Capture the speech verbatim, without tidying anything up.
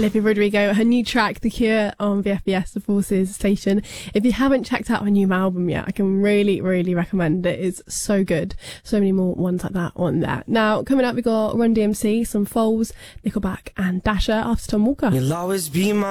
Olivia Rodrigo, her new track, The Cure, on V F B S, the Forces station. If you haven't checked out her new album yet, I can really, really recommend it. It's so good. So many more ones like that on there. Now, coming up, we got Run D M C, some Foals, Nickelback, and Dasher after Tom Walker. You'll always be my